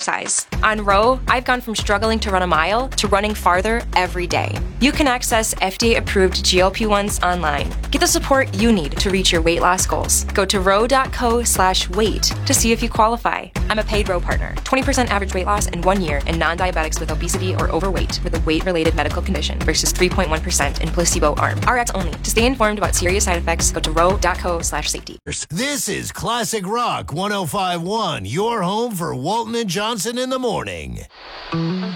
exercise. On Row, I've gone from struggling to run a mile to running farther every day. You can access FDA-approved GLP-1s online. Get the support you need to reach your weight loss goals. Go to row.co/weight to see if you qualify. I'm a paid Row partner. 20% average weight loss in 1 year in non-diabetics with obesity or overweight with a weight-related medical condition versus 3.1% in placebo arm. RX only. To stay informed about serious side effects, go to row.co/safety. This is Classic Rock 105.1, your home for Walton and Johnson in the morning.